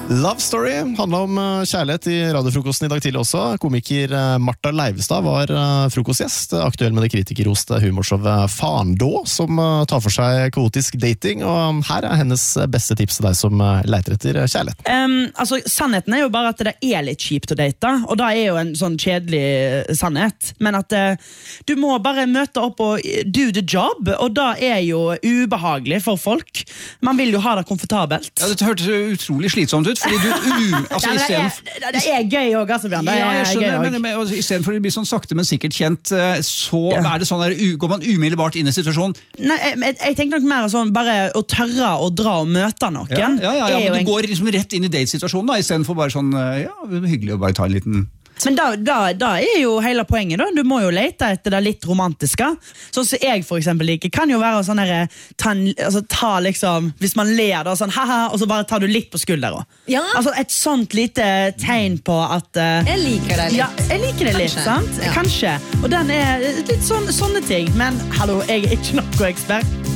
Love Story handler om kjærlighet i radiofrokosten i dag tidlig også. Komiker Martha Leivestad var frokostgjest, aktuell med det kritikerroste humorshowet Fandå, som tar for seg kaotisk dating, og her er hennes beste tips til deg som leter etter kjærlighet. Altså, sannheten er jo bare at det er litt kjipt å date, og det er jo en sånn kjedelig sannhet, men at du må bare møte opp og do the job, og det er jo ubehagelig for folk. Man vil jo ha det komfortabelt. Ja, det hørtes utrolig slitsomt ut, fordi du altså, det er gøy også, altså, Bjørn. Jeg skjønner, men i stedet for å bli sånn sakte, men sikkert kjent, så er det sånn der, går man umiddelbart inn i situasjonen. Nei, jeg tenker nok mer sånn, bare å tørre å dra og møte noen. Ja, men du går liksom rett inn i datesituasjonen da, i stedet for bare sånn, hyggelig å bare ta en liten... Men da er jo hele poenget da. Du må jo lete etter det litt romantiske. Sånn som jeg for eksempel liker, kan jo være sånn der, ta liksom, hvis man ler da, sånn haha, og så bare tar du litt på skulderen. Ja. Altså et sånt lite tegn på at jeg liker det litt. Ja, jeg liker det litt, sant? Ja. Kanskje. Og den er litt sånne ting. Men hallo, jeg er ikke noe ekspert.